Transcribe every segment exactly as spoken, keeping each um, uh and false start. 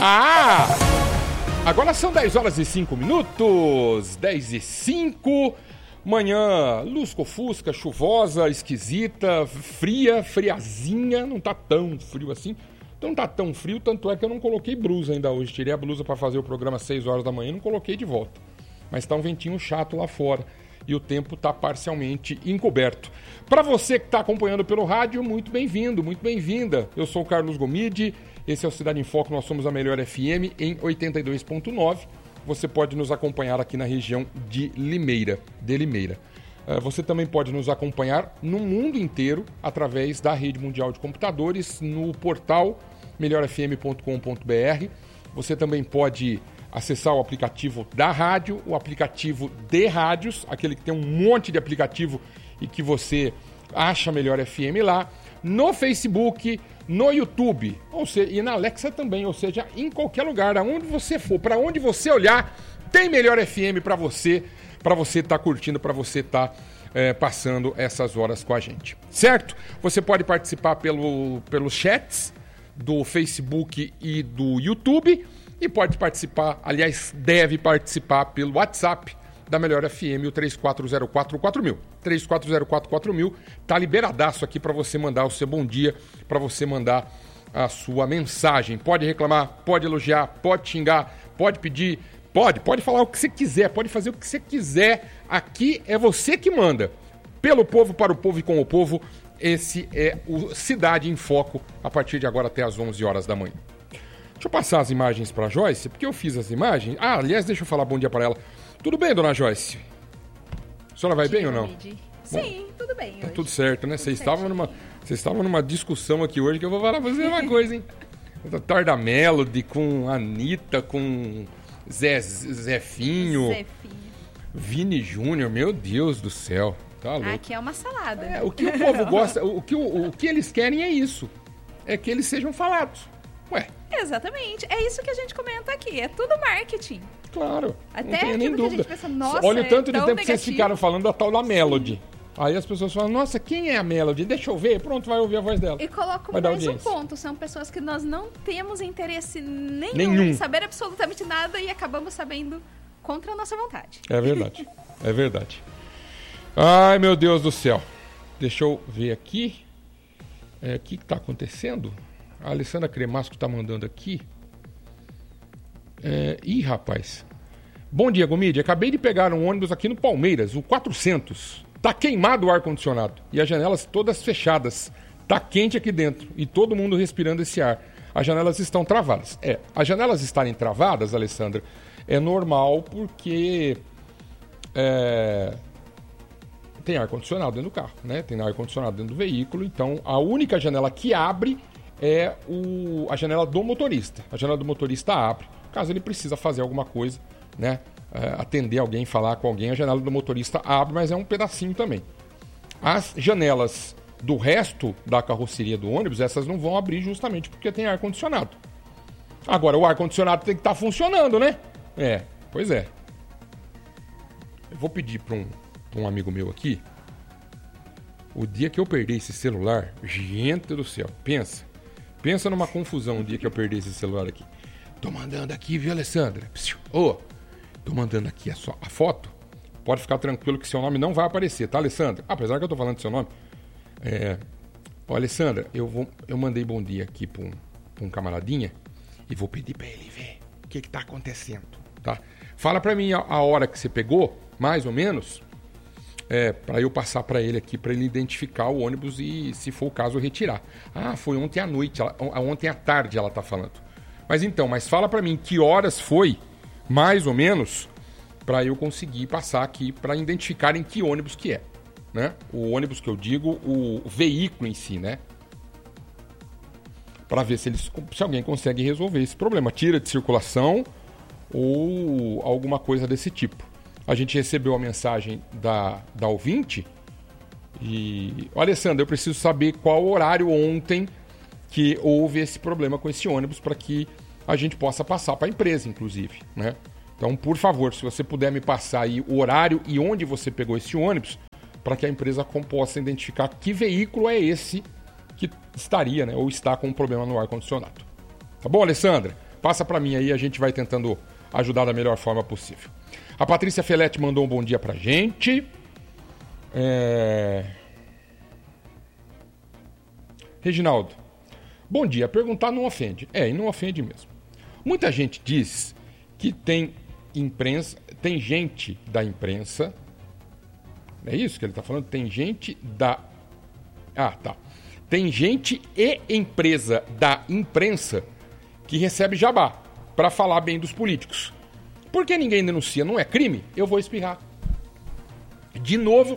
Ah! Agora são dez horas e cinco minutos. dez e cinco. Manhã lusco-fusca, chuvosa, esquisita, fria, friazinha. Não tá tão frio assim. Então não tá tão frio, tanto é que eu não coloquei blusa ainda hoje. Tirei a blusa para fazer o programa às seis horas da manhã e não coloquei de volta. Mas tá um ventinho chato lá fora. E o tempo tá parcialmente encoberto. Para você que está acompanhando pelo rádio, muito bem-vindo, muito bem-vinda. Eu sou o Carlos Gomide. Esse é o Cidade em Foco, nós somos a melhor F M em oitenta e dois ponto nove. Você pode nos acompanhar aqui na região de Limeira, de Limeira. Você também pode nos acompanhar no mundo inteiro através da Rede Mundial de Computadores, no portal melhor f m ponto com ponto b r. Você também pode acessar o aplicativo da rádio, o aplicativo de rádios, aquele que tem um monte de aplicativo e que você acha Melhor F M lá, no Facebook, no YouTube, ou seja, e na Alexa também, ou seja, em qualquer lugar, aonde você for, para onde você olhar, tem Melhor F M para você, para você estar tá curtindo, para você estar tá, é, passando essas horas com a gente, certo? Você pode participar pelo, pelos chats do Facebook e do YouTube e pode participar, aliás, deve participar pelo WhatsApp da Melhor F M, o três quatro zero quatro quatro mil. três quatro zero quatro quatro mil, tá liberadaço aqui para você mandar o seu bom dia, para você mandar a sua mensagem. Pode reclamar, pode elogiar, pode xingar, pode pedir, pode, pode falar o que você quiser, pode fazer o que você quiser. Aqui é você que manda. Pelo povo, para o povo e com o povo, esse é o Cidade em Foco, a partir de agora até às onze horas da manhã. Deixa eu passar as imagens para a Joyce, porque eu fiz as imagens. Ah, aliás, deixa eu falar bom dia para ela. Tudo bem, dona Joyce? A senhora vai bem ou não? Sim, tudo bem. Tá hoje. tudo certo, né? Vocês estavam numa, vocês estavam numa discussão aqui hoje que eu vou falar pra vocês uma coisa, hein? Tarda Melody com Anitta, com Zé, Zefinho, Zefinho. Vini Júnior, meu Deus do céu. Tá louco. Aqui é uma salada. É, o que o povo gosta, o que, o, o que eles querem é isso. É que eles sejam falados. Ué. Exatamente. É isso que a gente comenta aqui. É tudo marketing. Claro. Até não tenho nem dúvida. Que a gente pensa, nossa, olha o tanto é de tão tempo que vocês negativo. ficaram falando da tal da Melody. Sim. Aí as pessoas falam, nossa, quem é a Melody? Deixa eu ver. Pronto, vai ouvir a voz dela. E coloco vai mais um ponto. São pessoas que nós não temos interesse nenhum, nenhum em saber absolutamente nada e acabamos sabendo contra a nossa vontade. É verdade. É verdade. Ai, meu Deus do céu. Deixa eu ver aqui. É, o que está acontecendo? A Alessandra Cremasco está mandando aqui. É... Ih, rapaz. Bom dia, Gomide. Acabei de pegar um ônibus aqui no Palmeiras, o quatrocentos. Tá queimado o ar-condicionado e as janelas todas fechadas. Tá quente aqui dentro e todo mundo respirando esse ar. As janelas estão travadas. É, as janelas estarem travadas, Alessandra, é normal porque é, tem ar-condicionado dentro do carro, né? Tem ar-condicionado dentro do veículo, então a única janela que abre é o, a janela do motorista. A janela do motorista abre, caso ele precisa fazer alguma coisa, né? É, atender alguém, falar com alguém, a janela do motorista abre, mas é um pedacinho também. As janelas do resto da carroceria do ônibus, essas não vão abrir justamente porque tem ar-condicionado. Agora, o ar-condicionado tem que estar funcionando, né? É, pois é. Eu vou pedir para um, pra um amigo meu aqui, o dia que eu perder esse celular, gente do céu, pensa. Pensa numa confusão o dia que eu perder esse celular aqui. Tô mandando aqui, viu, Alessandra? Ô, oh, tô mandando aqui a, sua, a foto. Pode ficar tranquilo que seu nome não vai aparecer, tá, Alessandra? Apesar que eu tô falando do seu nome. É... Ó, Alessandra, eu, vou, eu mandei bom dia aqui pra um, pra um camaradinha e vou pedir pra ele ver o que que tá acontecendo, tá? Fala pra mim a, a hora que você pegou, mais ou menos, é, pra eu passar pra ele aqui, pra ele identificar o ônibus e, se for o caso, retirar. Ah, foi ontem à noite, ela, ontem à tarde ela tá falando. Mas então, mas fala pra mim que horas foi, mais ou menos, pra eu conseguir passar aqui pra identificar em que ônibus que é, né? O ônibus que eu digo, o veículo em si, né? Pra ver se, eles, se alguém consegue resolver esse problema. Tira de circulação ou alguma coisa desse tipo. A gente recebeu a mensagem da, da ouvinte e... Olha, Alessandra, eu preciso saber qual horário ontem que houve esse problema com esse ônibus para que a gente possa passar para a empresa, inclusive, né? Então, por favor, se você puder me passar aí o horário e onde você pegou esse ônibus, para que a empresa possa identificar que veículo é esse que estaria, né, ou está com um problema no ar-condicionado. Tá bom, Alessandra? Passa para mim aí, a gente vai tentando ajudar da melhor forma possível. A Patrícia Felete mandou um bom dia pra gente. É... Reginaldo, bom dia. Perguntar não ofende. É, e não ofende mesmo. Muita gente diz que tem imprensa, tem gente da imprensa. É isso que ele tá falando? Tem gente da... Ah, tá. Tem gente e empresa da imprensa que recebe jabá para falar bem dos políticos. Por que ninguém denuncia? Não é crime? Eu vou espirrar. De novo...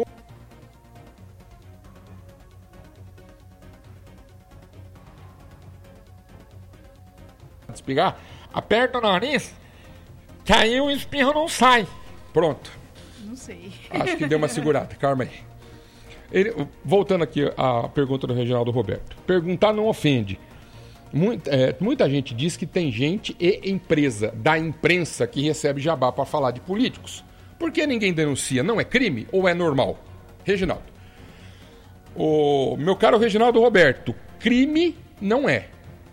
Espirrar, aperta o nariz, que aí o espirro não sai. Pronto. Não sei. Acho que deu uma segurada, calma aí. Ele, voltando aqui à pergunta do Reginaldo Roberto. Perguntar não ofende. Muita, é, muita gente diz que tem gente e empresa da imprensa que recebe jabá para falar de políticos. Por que ninguém denuncia? Não é crime ou é normal? Reginaldo. O meu caro Reginaldo Roberto, crime não é.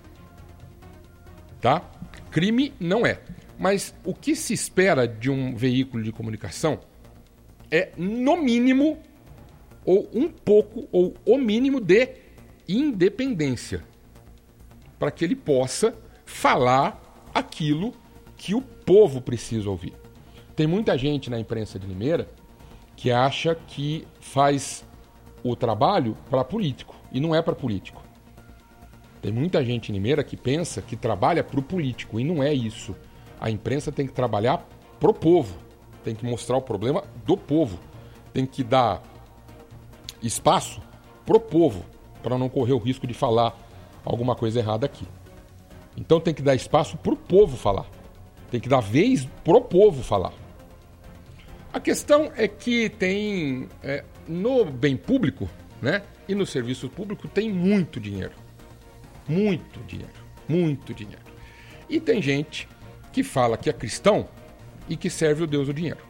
Tá? Crime não é. Mas o que se espera de um veículo de comunicação é, no mínimo, ou um pouco, ou o mínimo de independência. Para que ele possa falar aquilo que o povo precisa ouvir. Tem muita gente na imprensa de Limeira que acha que faz o trabalho para político. E não é para político. Tem muita gente em Limeira que pensa que trabalha para o político, e não é isso. A imprensa tem que trabalhar pro povo, tem que mostrar o problema do povo, tem que dar espaço pro povo, para não correr o risco de falar alguma coisa errada aqui. Então tem que dar espaço pro povo falar, tem que dar vez pro povo falar. A questão é que tem, é, no bem público, né, e no serviço público tem muito dinheiro. Muito dinheiro, muito dinheiro. E tem gente que fala que é cristão e que serve o Deus do dinheiro.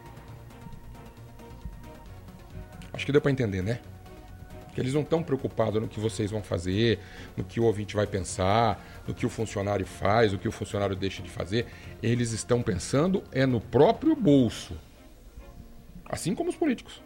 Acho que deu para entender, né? Que eles não estão preocupados no que vocês vão fazer, no que o ouvinte vai pensar, no que o funcionário faz, no que o funcionário deixa de fazer. Eles estão pensando é no próprio bolso. Assim como os políticos.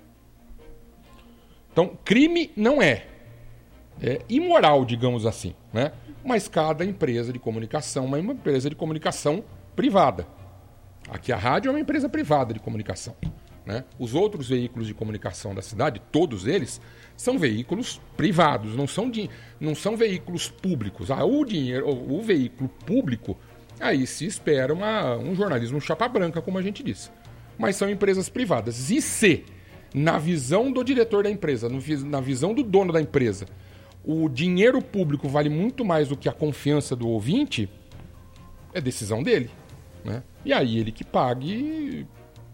Então, crime não é. É imoral, digamos assim, né? Mas cada empresa de comunicação é uma empresa de comunicação privada. Aqui a rádio é uma empresa privada de comunicação, né? Os outros veículos de comunicação da cidade, todos eles, são veículos privados, não são, de, não são veículos públicos. Ah, o dinheiro, o, o veículo público, aí se espera uma, um jornalismo chapa branca, como a gente disse. Mas são empresas privadas. E se, na visão do diretor da empresa, no, na visão do dono da empresa, o dinheiro público vale muito mais do que a confiança do ouvinte, é decisão dele, né? E aí ele que pague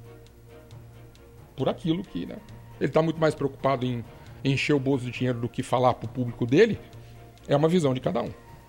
por aquilo que, né? Ele está muito mais preocupado em encher o bolso de dinheiro do que falar para o público dele. É uma visão de cada um.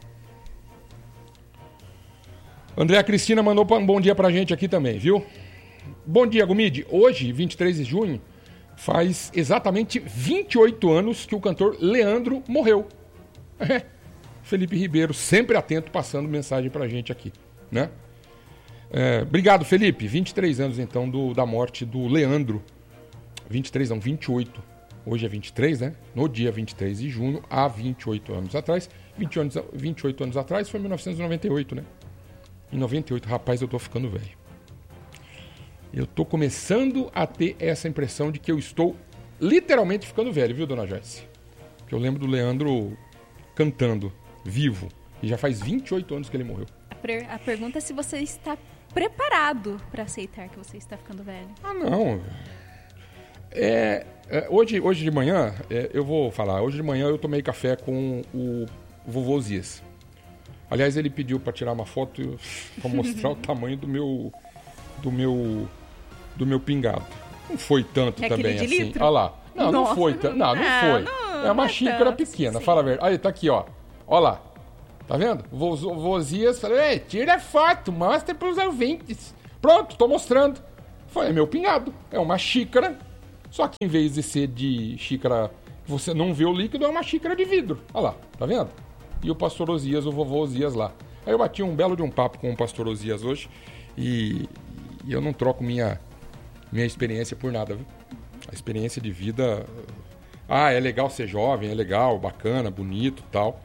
Andréa Cristina mandou um bom dia pra gente aqui também, viu? Bom dia, Gomide. Hoje, vinte e três de junho, faz exatamente vinte e oito anos que o cantor Leandro morreu. É. Felipe Ribeiro, sempre atento, passando mensagem pra gente aqui, né? É, obrigado, Felipe. vinte e três anos, então, do, da morte do Leandro. vinte e três, não, vinte e oito. Hoje é vinte e três, né? No dia vinte e três de junho, há vinte e oito anos atrás. vinte, anos, vinte e oito anos atrás foi mil novecentos e noventa e oito, né? Em noventa e oito, rapaz, eu tô ficando velho. Eu tô começando a ter essa impressão de que eu estou literalmente ficando velho, viu, dona Joyce? Porque eu lembro do Leandro cantando, vivo. E já faz vinte e oito anos que ele morreu. A, per- a pergunta é se você está preparado para aceitar que você está ficando velho. Ah, não. É, é, hoje, hoje de manhã, é, eu vou falar, hoje de manhã eu tomei café com o vovô Zias. Aliás, ele pediu para tirar uma foto para mostrar o tamanho do meu... do meu... do meu pingado. Não foi tanto é também de assim. Litro? Olha lá. Não, Nossa. não foi tanto. Não, não Ah, foi. não, é uma não é xícara tanto, pequena, sim. fala a verdade. Aí, tá aqui, ó. Olha lá. Tá vendo? O vozias falou, ei, tira a foto, mostra pros ouvintes. Pronto, tô mostrando. Foi, é meu pingado. É uma xícara, só que em vez de ser de xícara que você não vê o líquido, é uma xícara de vidro. Olha lá, tá vendo? E o pastor Osias, o vovô Osias lá. Aí eu bati um belo de um papo com o pastor Osias hoje e, e eu não troco minha, minha experiência por nada, viu? A experiência de vida... Ah, é legal ser jovem, é legal, bacana, bonito e tal,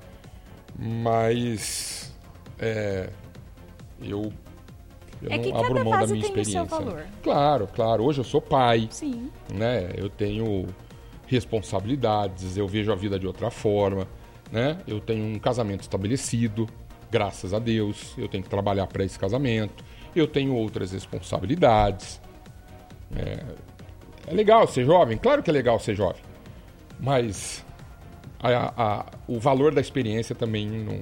mas é, eu, eu é não que abro cada mão da vaso minha tem o experiência. seu valor. Né? Claro, claro. Hoje eu sou pai, Sim. né? Eu tenho responsabilidades, eu vejo a vida de outra forma, né? Eu tenho um casamento estabelecido, graças a Deus, eu tenho que trabalhar para esse casamento, eu tenho outras responsabilidades. É, é legal ser jovem? Claro que é legal ser jovem. Mas a, a, o valor da experiência também não,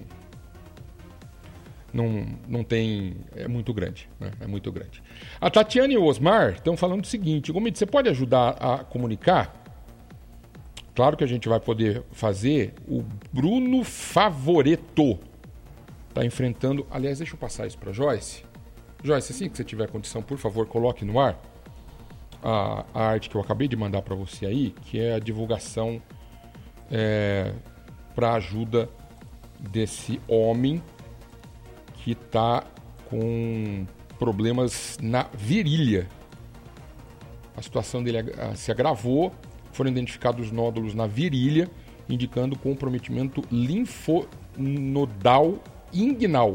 não, não tem... É muito grande, né? É muito grande. A Tatiana e o Osmar estão falando o seguinte: Gomide, você pode ajudar a comunicar? Claro que a gente vai poder fazer. O Bruno Favoreto está enfrentando... Aliás, deixa eu passar isso para Joyce. Joyce, assim que você tiver condição, por favor, coloque no ar A, a arte que eu acabei de mandar para você aí, que é a divulgação é, para ajuda desse homem que está com problemas na virilha. A situação dele se agravou, foram identificados nódulos na virilha, indicando comprometimento linfonodal inguinal.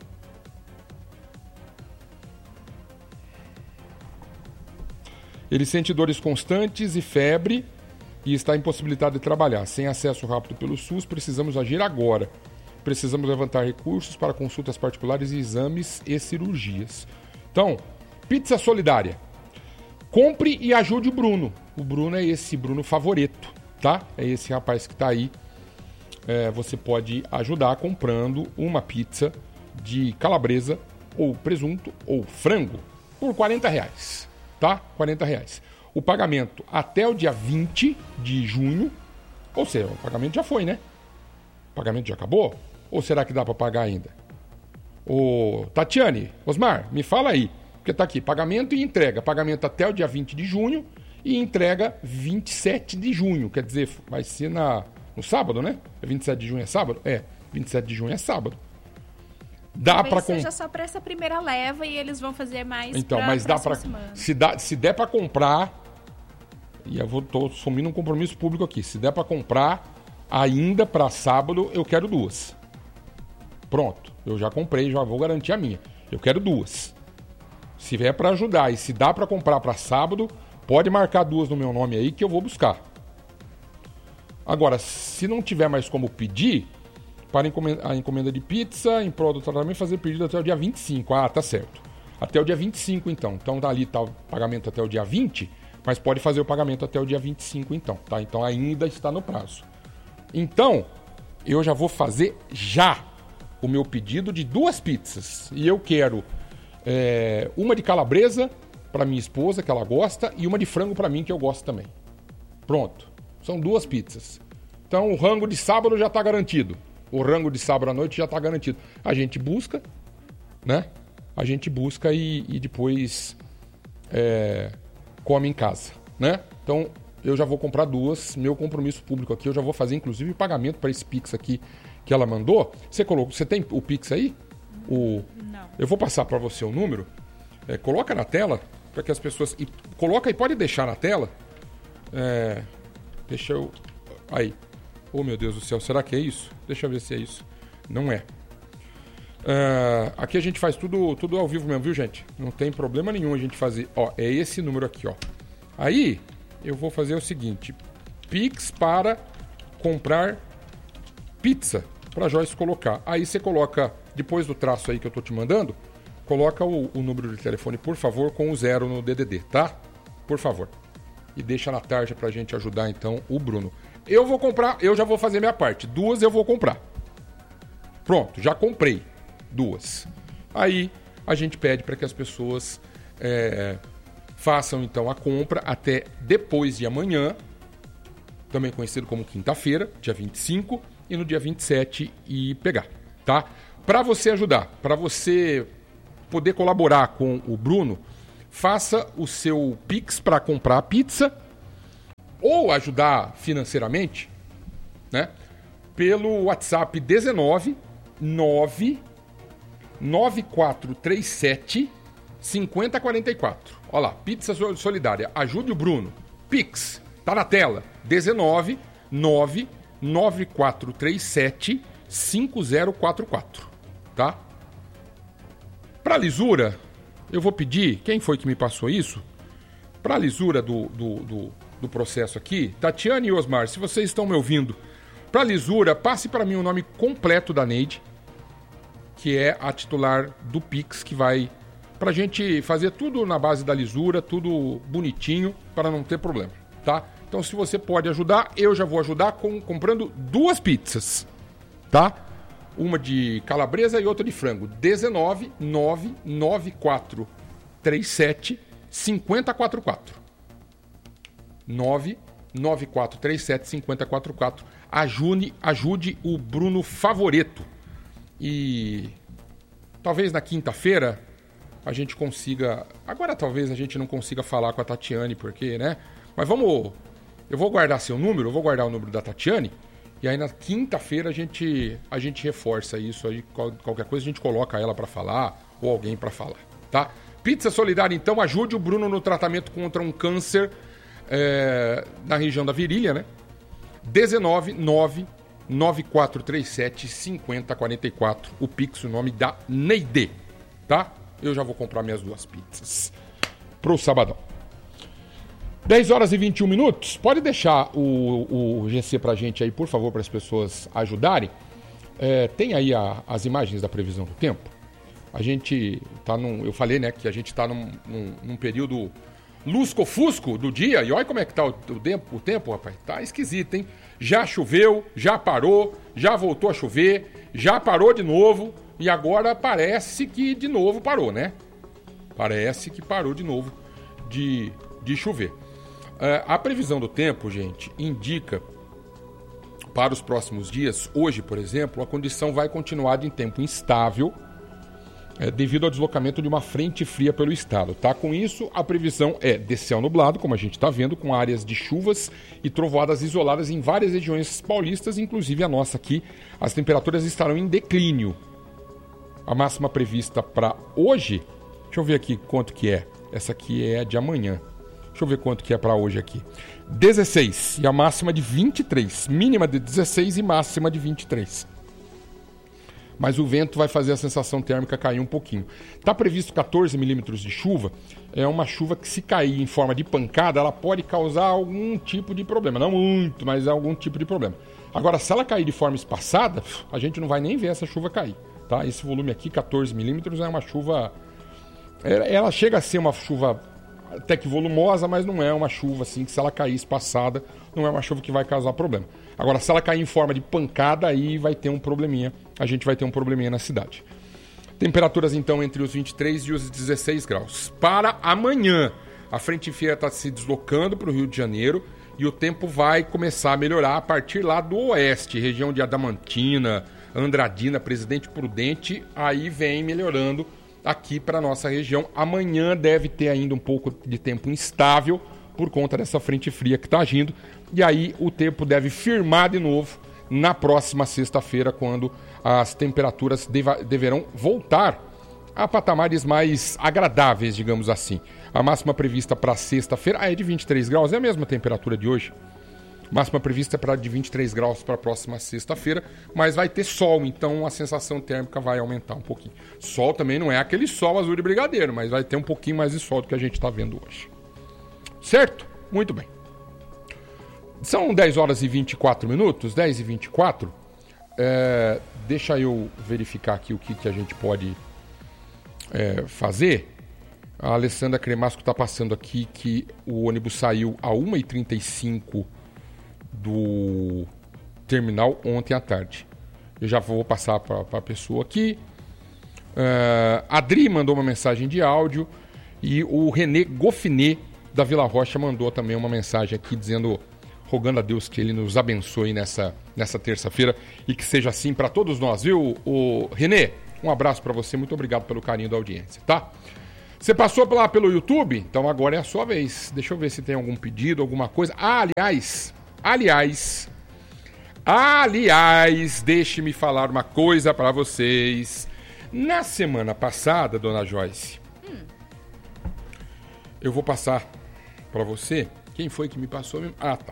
Ele sente dores constantes e febre e está impossibilitado de trabalhar. Sem acesso rápido pelo SUS, precisamos agir agora. Precisamos levantar recursos para consultas particulares, exames e cirurgias. Então, pizza solidária. Compre e ajude o Bruno. O Bruno é esse Bruno Favoreto, tá? É esse rapaz que está aí. É, você pode ajudar comprando uma pizza de calabresa ou presunto ou frango por quarenta reais. Tá? quarenta reais. O pagamento até o dia vinte de junho. Ou seja, o pagamento já foi, né? O pagamento já acabou? Ou será que dá para pagar ainda? Ô, Tatiane, Osmar, me fala aí. Porque tá aqui, pagamento e entrega. Pagamento até o dia vinte de junho e entrega vinte e sete de junho. Quer dizer, vai ser na, no sábado, né? vinte e sete de junho é sábado? É, vinte e sete de junho é sábado. Dá para seja com... só para essa primeira leva e eles vão fazer mais. Então, mas dá para se dá se der para comprar, e eu vou tô assumindo um compromisso público aqui. Se der para comprar ainda para sábado, eu quero duas. Pronto, eu já comprei, já vou garantir a minha. Eu quero duas. Se vier para ajudar e se dá para comprar para sábado, pode marcar duas no meu nome aí que eu vou buscar. Agora, se não tiver mais como pedir, para a encomenda de pizza, em prol do tratamento, fazer pedido até o dia vinte e cinco. Ah, tá certo. Até o dia vinte e cinco, então. Então, tá ali, tá o pagamento até o dia vinte, mas pode fazer o pagamento até o dia vinte e cinco, então. Tá? Então, ainda está no prazo. Então, eu já vou fazer já o meu pedido de duas pizzas. E eu quero é, uma de calabresa para minha esposa, que ela gosta, e uma de frango para mim, que eu gosto também. Pronto. São duas pizzas. Então, o rango de sábado já está garantido. O rango de sábado à noite já está garantido. A gente busca, né? A gente busca e, e depois é, come em casa, né? Então, eu já vou comprar duas. Meu compromisso público aqui, eu já vou fazer, inclusive, o pagamento para esse Pix aqui que ela mandou. Você colocou, você tem o Pix aí? O, Não. Eu vou passar para você o número. É, coloca na tela, para que as pessoas... E, coloca e pode deixar na tela. É, deixa eu... Aí. Oh, meu Deus do céu, será que é isso? Deixa eu ver se é isso. Não é. Uh, aqui a gente faz tudo, tudo ao vivo mesmo, viu, gente? Não tem problema nenhum a gente fazer. Ó, é esse número aqui, ó. Aí, eu vou fazer o seguinte. Pix para comprar pizza. Pra Joyce colocar. Aí você coloca, depois do traço aí que eu tô te mandando, coloca o, o número de telefone, por favor, com o zero no D D D, tá? Por favor. E deixa na tarja pra gente ajudar, então, o Bruno. Eu vou comprar, eu já vou fazer minha parte. Duas eu vou comprar. Pronto, já comprei duas. Aí a gente pede para que as pessoas é, façam então a compra até depois de amanhã, também conhecido como quinta-feira, dia vinte e cinco, e no dia vinte e sete e pegar, tá? Para você ajudar, para você poder colaborar com o Bruno, faça o seu Pix para comprar a pizza ou ajudar financeiramente, né? Pelo WhatsApp dezenove nove nove quatro três sete, cinco zero quatro quatro. Olha lá, Pizza Solidária. Ajude o Bruno. Pix, tá na tela. dezenove nove nove quatro três sete, cinco zero quatro quatro. Tá? Pra lisura, eu vou pedir, quem foi que me passou isso? Pra lisura do, do, do, do processo aqui, Tatiane e Osmar, se vocês estão me ouvindo, pra lisura, passe para mim o nome completo da Neide, que é a titular do Pix, que vai pra gente fazer tudo na base da lisura, tudo bonitinho, para não ter problema, tá? Então, se você pode ajudar, eu já vou ajudar com, comprando duas pizzas, tá? Uma de calabresa e outra de frango. dezenove nove nove quatro três sete, cinco zero quatro quatro. nove nove quatro três sete, cinco zero quatro quatro. Ajude, ajude o Bruno Favoreto. E talvez na quinta-feira a gente consiga... Agora talvez a gente não consiga falar com a Tatiane, porque, né? Mas vamos... Eu vou guardar seu número, eu vou guardar o número da Tatiane, e aí na quinta-feira a gente, a gente reforça isso, aí qualquer coisa a gente coloca ela para falar, ou alguém para falar, tá? Pizza Solidária, então, ajude o Bruno no tratamento contra um câncer é, na região da virilha, né? dezenove nove nove quatro três sete, cinco zero quatro quatro, o Pix, o nome da Neide, tá? Eu já vou comprar minhas duas pizzas pro sabadão. dez horas e vinte e um minutos. Pode deixar o, o G C pra gente aí, por favor, para as pessoas ajudarem. É, tem aí a, as imagens da previsão do tempo. A gente tá num... Eu falei, né, que a gente tá num, num, num período lusco-fusco do dia. E olha como é que tá o, o, tempo, o tempo, rapaz. Tá esquisito, hein? Já choveu, já parou, já voltou a chover, já parou de novo. E agora parece que de novo parou, né? Parece que parou de novo de, de chover. Uh, a previsão do tempo, gente, indica para os próximos dias, hoje, por exemplo, a condição vai continuar de tempo instável é, devido ao deslocamento de uma frente fria pelo estado. Tá? Com isso, a previsão é de céu nublado, como a gente está vendo, com áreas de chuvas e trovoadas isoladas em várias regiões paulistas, inclusive a nossa aqui. As temperaturas estarão em declínio. A máxima prevista para hoje, deixa eu ver aqui quanto que é. Essa aqui é de amanhã. Deixa eu ver quanto que é para hoje aqui. dezesseis e a máxima de vinte e três. Mínima de dezesseis e máxima de vinte e três. Mas o vento vai fazer a sensação térmica cair um pouquinho. Está previsto quatorze milímetros de chuva. É uma chuva que, se cair em forma de pancada, ela pode causar algum tipo de problema. Não muito, mas algum tipo de problema. Agora, se ela cair de forma espaçada, a gente não vai nem ver essa chuva cair. Tá? Esse volume aqui, quatorze milímetros, é uma chuva... Ela chega a ser uma chuva... até que volumosa, mas não é uma chuva assim que, se ela cair espaçada, não é uma chuva que vai causar problema. Agora, se ela cair em forma de pancada, aí vai ter um probleminha, a gente vai ter um probleminha na cidade. Temperaturas, então, entre os vinte e três e os dezesseis graus. Para amanhã, a frente fria está se deslocando para o Rio de Janeiro e o tempo vai começar a melhorar a partir lá do oeste, região de Adamantina, Andradina, Presidente Prudente, aí vem melhorando aqui para a nossa região. Amanhã deve ter ainda um pouco de tempo instável por conta dessa frente fria que está agindo. E aí o tempo deve firmar de novo na próxima sexta-feira, quando as temperaturas deva, deverão voltar a patamares mais agradáveis, digamos assim. A máxima prevista para sexta-feira ah, é de vinte e três graus, é a mesma temperatura de hoje. Máxima prevista é para de vinte e três graus para a próxima sexta-feira, mas vai ter sol, então a sensação térmica vai aumentar um pouquinho. Sol também não é aquele sol azul de brigadeiro, mas vai ter um pouquinho mais de sol do que a gente está vendo hoje. Certo? Muito bem. São dez horas e vinte e quatro minutos, dez e vinte e quatro. É, deixa eu verificar aqui o que, que a gente pode é, fazer. A Alessandra Cremasco está passando aqui que o ônibus saiu a uma e trinta e cinco do terminal ontem à tarde. Eu já vou passar para a pessoa aqui. Uh, a Adri mandou uma mensagem de áudio e o René Goffinet da Vila Rocha mandou também uma mensagem aqui dizendo, rogando a Deus que ele nos abençoe nessa, nessa terça-feira e que seja assim para todos nós, viu? O René, um abraço para você, muito obrigado pelo carinho da audiência, tá? Você passou lá pelo YouTube? Então agora é a sua vez. Deixa eu ver se tem algum pedido, alguma coisa. Ah, aliás... Aliás, aliás, deixe-me falar uma coisa para vocês. Na semana passada, dona Joyce, hum. eu vou passar para você. Quem foi que me passou? Ah, tá.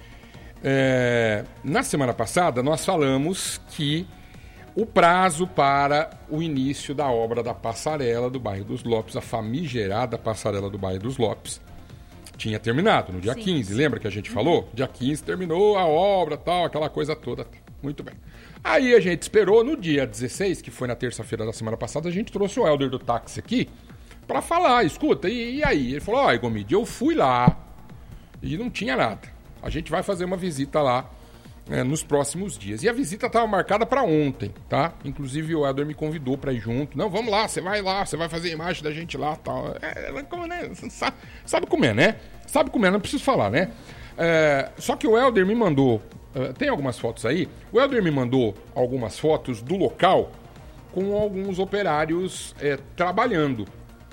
É, na semana passada, nós falamos que o prazo para o início da obra da passarela do bairro dos Lopes, a famigerada passarela do bairro dos Lopes, tinha terminado no dia Sim. quinze. Lembra que a gente uhum. falou? Dia quinze terminou a obra, tal, aquela coisa toda. Muito bem. Aí a gente esperou, no dia dezesseis, que foi na terça-feira da semana passada, a gente trouxe o Helder do táxi aqui para falar, escuta, e, e aí? Ele falou, ó, oh, Egomide, eu fui lá e não tinha nada. A gente vai fazer uma visita lá é, nos próximos dias. E a visita estava marcada para ontem, tá? Inclusive o Helder me convidou para ir junto. Não, vamos lá, você vai lá, você vai fazer a imagem da gente lá, tal. É, como, né? sabe, sabe como é, né? Sabe como é, não preciso falar, né? É, só que o Helder me mandou, uh, tem algumas fotos aí, o Helder me mandou algumas fotos do local com alguns operários é, trabalhando.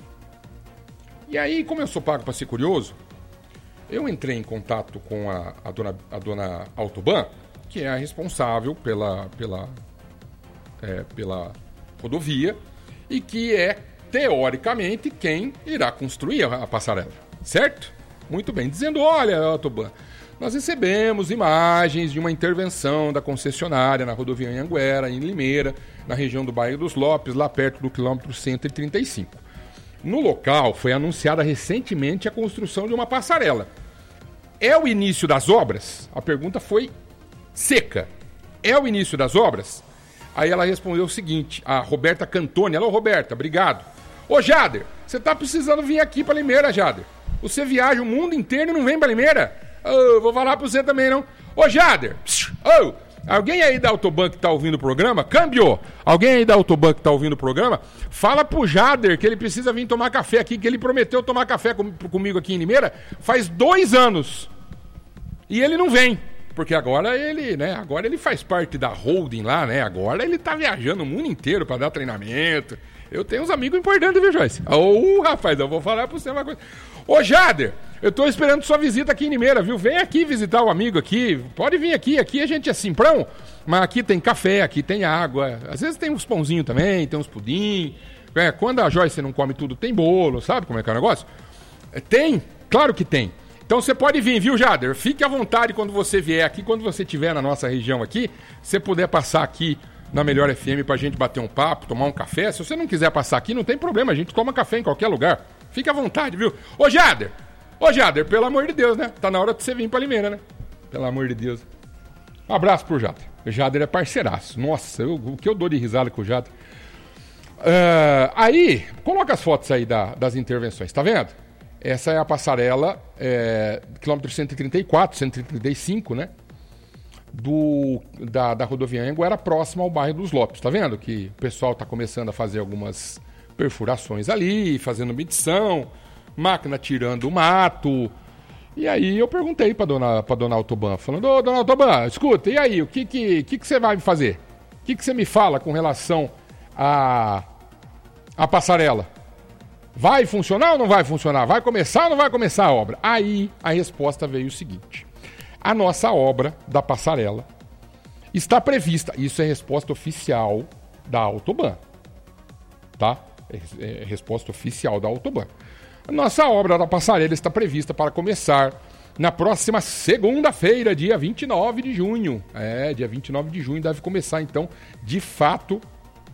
E aí, como eu sou pago para ser curioso, eu entrei em contato com a, a, dona, a dona Autoban, que é a responsável pela, pela, é, pela rodovia e que é, teoricamente, quem irá construir a, a passarela, certo? Muito bem, dizendo, olha, Autoban, nós recebemos imagens de uma intervenção da concessionária na rodovia Anhanguera, em Limeira, na região do bairro dos Lopes, lá perto do quilômetro cento e trinta e cinco. No local foi anunciada recentemente a construção de uma passarela. É o início das obras? A pergunta foi seca. É o início das obras? Aí ela respondeu o seguinte, a Roberta Cantoni. Alô, Roberta, obrigado. Ô, Jader, você tá precisando vir aqui pra Limeira, Jader. Você viaja o mundo inteiro e não vem pra Limeira? Oh, vou falar pra você também, não. Ô, Jader, oh, alguém aí da Autoban que tá ouvindo o programa? Câmbio! Alguém aí da Autoban que tá ouvindo o programa? Fala pro Jader que ele precisa vir tomar café aqui, que ele prometeu tomar café com, comigo aqui em Limeira faz dois anos. E ele não vem, porque agora ele, né, agora ele faz parte da holding lá, né? Agora ele tá viajando o mundo inteiro pra dar treinamento. Eu tenho uns amigos importantes, viu, Joyce? Ô, oh, rapaz, eu vou falar pra você uma coisa. Ô, Jader, eu tô esperando sua visita aqui em Limeira, viu? Vem aqui visitar o amigo aqui. Pode vir aqui. Aqui a gente é simprão, mas aqui tem café, aqui tem água. Às vezes tem uns pãozinhos também, tem uns pudim. É, quando a Joyce não come tudo, tem bolo. Sabe como é que é o negócio? É, tem, claro que tem. Então você pode vir, viu, Jader? Fique à vontade quando você vier aqui, quando você estiver na nossa região aqui, se puder passar aqui na Melhor F M pra gente bater um papo, tomar um café. Se você não quiser passar aqui, não tem problema, a gente toma café em qualquer lugar. Fique à vontade, viu? Ô, Jader! Ô, Jader, pelo amor de Deus, né? Tá na hora de você vir pra Limeira, né? Pelo amor de Deus. Um abraço pro Jader. O Jader é parceiraço. Nossa, eu, o que eu dou de risada com o Jader. Uh, aí, coloca as fotos aí da, das intervenções, tá vendo? Essa é a passarela, é, quilômetro cento e trinta e quatro, cento e trinta e cinco, né? Do, da, da rodovia Anhanguera, próxima ao bairro dos Lopes. Tá vendo que o pessoal tá começando a fazer algumas perfurações ali, fazendo medição, máquina tirando o mato. E aí eu perguntei pra dona, pra dona Autoban, falando, ô, dona Autoban, escuta, e aí, o que que, que, que você vai me fazer? O que que você me fala com relação à a, a passarela? Vai funcionar ou não vai funcionar? Vai começar ou não vai começar a obra? Aí a resposta veio o seguinte, a nossa obra da passarela está prevista, isso é resposta oficial da Autoban, tá? É, é resposta oficial da Autoban. A nossa obra da passarela está prevista para começar na próxima segunda-feira, dia vinte e nove de junho. É, dia vinte e nove de junho deve começar, então, de fato,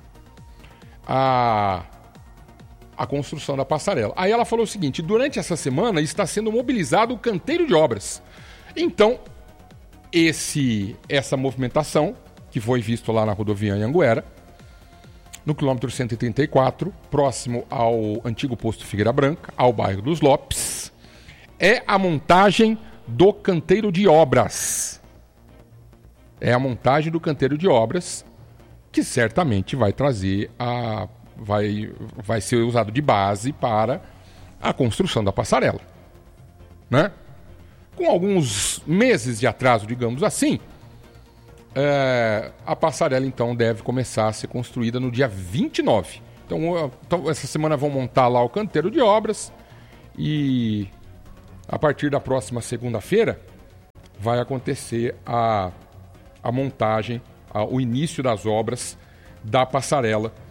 a, a construção da passarela. Aí ela falou o seguinte, durante essa semana está sendo mobilizado o canteiro de obras. Então, esse, essa movimentação, que foi visto lá na rodovia Anhanguera, no quilômetro cento e trinta e quatro, próximo ao antigo posto Figueira Branca, ao bairro dos Lopes, é a montagem do canteiro de obras. É a montagem do canteiro de obras que certamente vai trazer a... vai, vai ser usado de base para a construção da passarela, né? Com alguns meses de atraso, digamos assim, É, a passarela, então, deve começar a ser construída no dia vinte e nove. Então, então, essa semana vão montar lá o canteiro de obras e a partir da próxima segunda-feira vai acontecer a, a montagem, a, o início das obras da passarela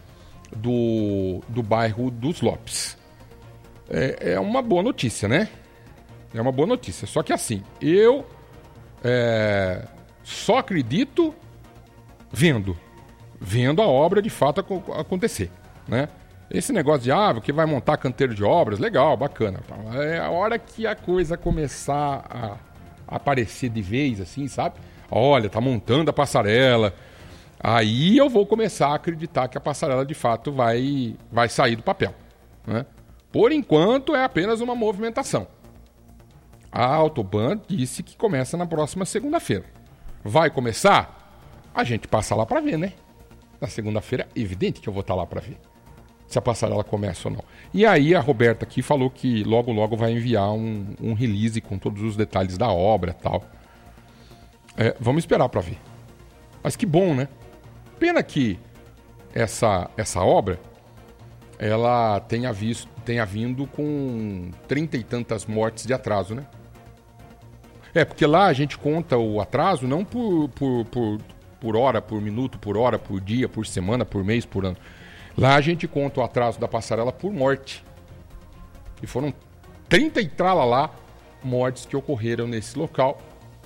do, do bairro dos Lopes. É, é uma boa notícia, né? É uma boa notícia. Só que assim, eu é, só acredito vendo. Vendo a obra de fato acontecer, né? Esse negócio de, ah, que vai montar canteiro de obras, legal, bacana. É a hora que a coisa começar a aparecer de vez, assim, sabe? Olha, tá montando a passarela. Aí eu vou começar a acreditar que a passarela de fato vai, vai sair do papel, né? Por enquanto é apenas uma movimentação. A Autoban disse que começa na próxima segunda-feira. Vai começar? A gente passa lá para ver, né? Na segunda-feira, é evidente que eu vou estar lá para ver se a passarela começa ou não. E aí a Roberta aqui falou que logo logo vai enviar um, um release com todos os detalhes da obra e tal. É, vamos esperar para ver. Mas que bom, né? Pena que essa, essa obra ela tenha, visto, tenha vindo com trinta e tantas mortes de atraso, né? É, porque lá a gente conta o atraso não por, por, por, por hora, por minuto, por hora, por dia, por semana, por mês, por ano. Lá a gente conta o atraso da passarela por morte. E foram trinta e tralalá mortes que ocorreram nesse local.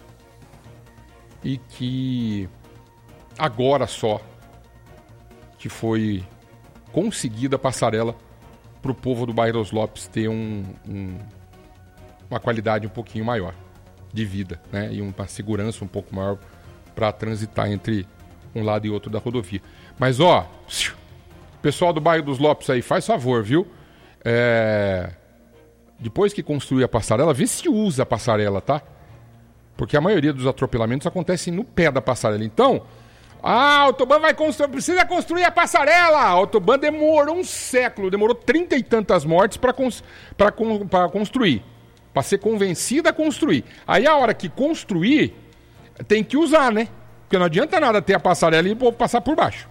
E que agora só que foi conseguida a passarela para o povo do bairro dos Lopes ter um, um, uma qualidade um pouquinho maior de vida, né? E uma segurança um pouco maior para transitar entre um lado e outro da rodovia. Mas ó, pessoal do bairro dos Lopes aí, faz favor, viu? É... Depois que construir a passarela, vê se usa a passarela, tá? Porque a maioria dos atropelamentos acontecem no pé da passarela. Então, ah, a Autoban vai construir, precisa construir a passarela. A Autoban demorou um século, demorou trinta e tantas mortes para cons, construir. Para ser convencida a construir. Aí a hora que construir, tem que usar, né? Porque não adianta nada ter a passarela e passar por baixo.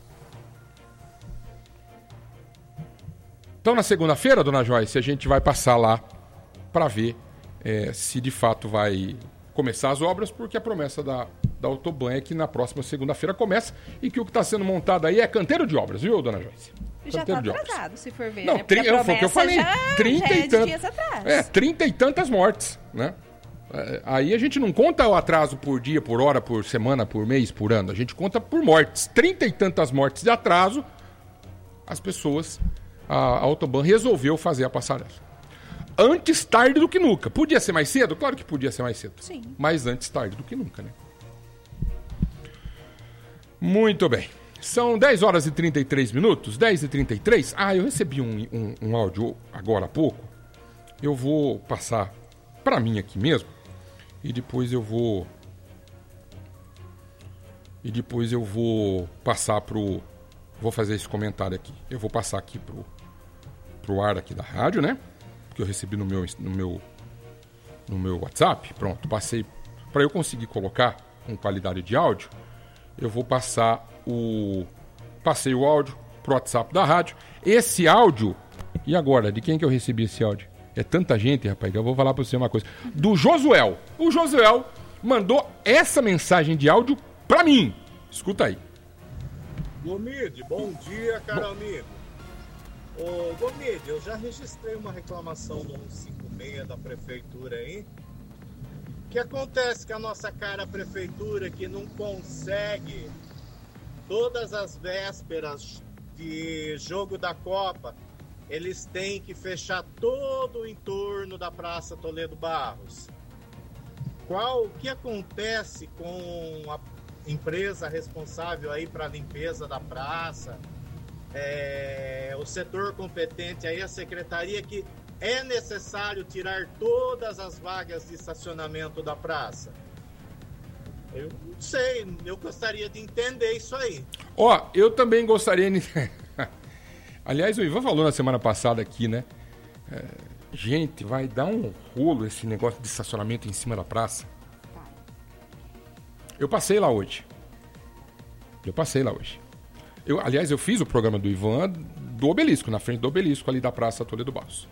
Então, na segunda-feira, dona Joyce, a gente vai passar lá para ver é, se de fato vai começar as obras, porque a promessa da, da Autoban é que na próxima segunda-feira começa e que o que está sendo montado aí é canteiro de obras, viu, dona Joyce? Já está atrasado, se for ver. Não, né? tri, eu, foi o que eu falei. Já, trinta já é e tantos, dias atrás. É, trinta e tantas mortes, né? É, aí a gente não conta o atraso por dia, por hora, por semana, por mês, por ano. A gente conta por mortes. Trinta e tantas mortes de atraso, as pessoas, a, a Autoban resolveu fazer a passarela. Antes tarde do que nunca. Podia ser mais cedo? Claro que podia ser mais cedo. Sim. Mas antes tarde do que nunca, né? Muito bem. São dez horas e trinta e três minutos. dez e trinta e três. Ah, eu recebi um, um, um áudio agora há pouco. Eu vou passar para mim aqui mesmo. E depois eu vou... E depois eu vou passar pro... Vou fazer esse comentário aqui. Eu vou passar aqui pro, pro ar aqui da rádio, né? Que eu recebi no meu, no meu, no meu WhatsApp. Pronto, passei. Para eu conseguir colocar com qualidade de áudio, eu vou passar o... Passei o áudio pro WhatsApp da rádio. Esse áudio... E agora, de quem que eu recebi esse áudio? É tanta gente, rapaz, que eu vou falar para você uma coisa. Do Josuel. O Josuel mandou essa mensagem de áudio para mim. Escuta aí. Gomide, bom dia, caro bom... amigo. Ô, Gomide, eu já registrei uma reclamação no cento e cinquenta e seis da prefeitura aí. O que acontece com a nossa cara prefeitura que não consegue, todas as vésperas de jogo da Copa, eles têm que fechar todo o entorno da Praça Toledo Barros. Qual, o que acontece com a empresa responsável aí para a limpeza da praça? É, o setor competente aí, a secretaria, que é necessário tirar todas as vagas de estacionamento da praça? Eu não sei, eu gostaria de entender isso aí. Ó, oh, eu também gostaria de... Aliás, o Ivan falou na semana passada aqui, né? É, gente, vai dar um rolo esse negócio de estacionamento em cima da praça. Eu passei lá hoje. Eu passei lá hoje. Eu, aliás, eu fiz o programa do Ivan do Obelisco, na frente do Obelisco, ali da Praça Toledo Barros.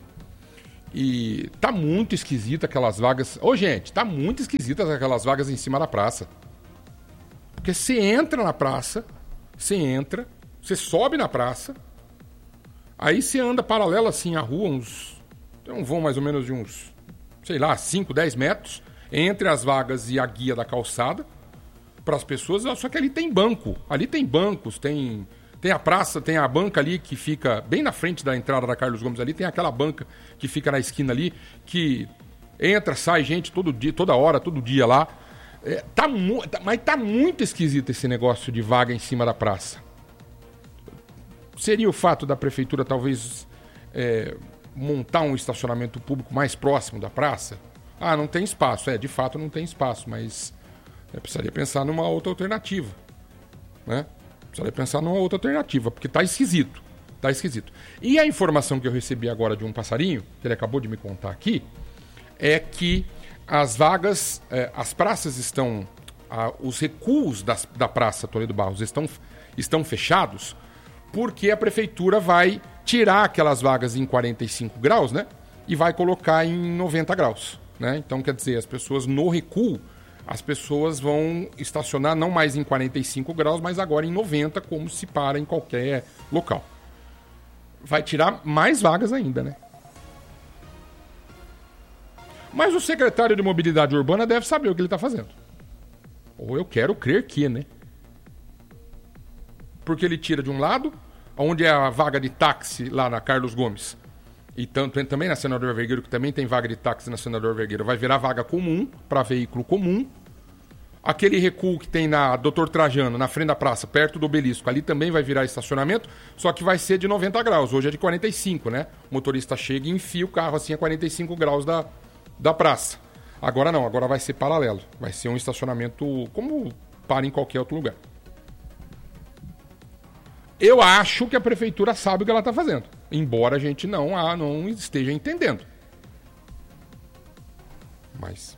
E tá muito esquisita aquelas vagas... Ô, gente, tá muito esquisitas aquelas vagas em cima da praça. Porque você entra na praça, você entra, Você sobe na praça, aí você anda paralelo assim à rua, uns... Tem um vão mais ou menos de uns, sei lá, cinco, dez metros, entre as vagas e a guia da calçada, para as pessoas, só que ali tem banco. Ali tem bancos, tem, tem a praça, tem a banca ali que fica bem na frente da entrada da Carlos Gomes ali, tem aquela banca que fica na esquina ali, que entra, sai gente todo dia, toda hora, todo dia lá. É, tá mu- tá, mas tá muito esquisito esse negócio de vaga em cima da praça. Seria o fato da prefeitura talvez é, montar um estacionamento público mais próximo da praça? Ah, não tem espaço. É, de fato não tem espaço, mas eu precisaria pensar numa outra alternativa, né? Precisaria pensar numa outra alternativa, porque tá esquisito. Tá esquisito. E a informação que eu recebi agora de um passarinho, que ele acabou de me contar aqui, é que as vagas, eh, as praças estão, ah, os recuos das, da Praça Toledo Barros estão, estão fechados porque a prefeitura vai tirar aquelas vagas em quarenta e cinco graus, né? E vai colocar em noventa graus, né? Então, quer dizer, as pessoas no recuo, as pessoas vão estacionar não mais em quarenta e cinco graus, mas agora em noventa, como se para em qualquer local. Vai tirar mais vagas ainda, né? Mas o secretário de Mobilidade Urbana deve saber o que ele está fazendo. Ou eu quero crer que, né? Porque ele tira de um lado, onde é a vaga de táxi lá na Carlos Gomes, e tanto, também na Senador Vergueiro, que também tem vaga de táxi na Senador Vergueiro, vai virar vaga comum, para veículo comum. Aquele recuo que tem na doutor Trajano, na frente da praça, perto do obelisco, ali também vai virar estacionamento, só que vai ser de noventa graus. Hoje é de quarenta e cinco, né? O motorista chega e enfia o carro assim a quarenta e cinco graus da, da praça. Agora não, agora vai ser paralelo. Vai ser um estacionamento como para em qualquer outro lugar. Eu acho que a prefeitura sabe o que ela está fazendo, embora a gente não, ah, não esteja entendendo. Mas,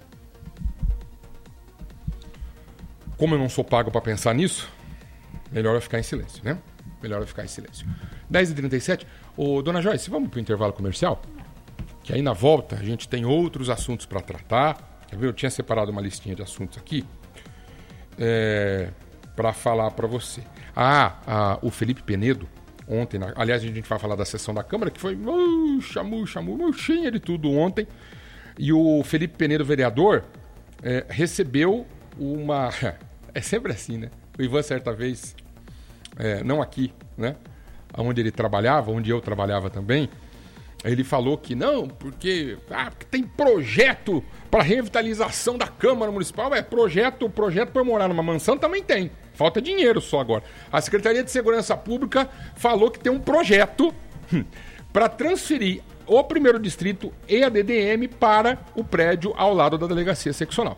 como eu não sou pago para pensar nisso, melhor eu ficar em silêncio, né? Melhor eu ficar em silêncio. dez e trinta e sete. Ô, dona Joyce, vamos para o intervalo comercial? Que aí na volta a gente tem outros assuntos para tratar. Quer ver? Eu tinha separado uma listinha de assuntos aqui é, para falar para você. Ah, ah, o Felipe Penedo, ontem, na, aliás, a gente vai falar da sessão da Câmara, que foi murcha, murcha, murchinha de tudo ontem. E o Felipe Penedo, vereador, é, recebeu uma... É sempre assim, né? O Ivan, certa vez, é, não aqui, né? Onde ele trabalhava, onde eu trabalhava também, ele falou que não, porque, ah, porque tem projeto para revitalização da Câmara Municipal. É projeto, projeto para morar numa mansão também tem. Falta dinheiro só agora. A Secretaria de Segurança Pública falou que tem um projeto para transferir o primeiro distrito e a D D M para o prédio ao lado da delegacia seccional.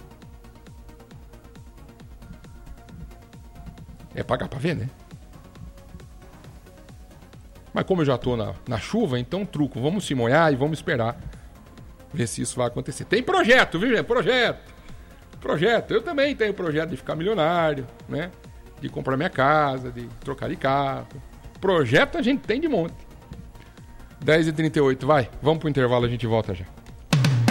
É pagar para ver, né? Mas como eu já estou na, na chuva, então truco. Vamos se molhar e vamos esperar ver se isso vai acontecer. Tem projeto, viu, gente? Projeto. Projeto. Eu também tenho projeto de ficar milionário, né? De comprar minha casa, de trocar de carro. Projeto a gente tem de monte. dez e trinta e oito, vai. Vamos pro intervalo, a gente volta já.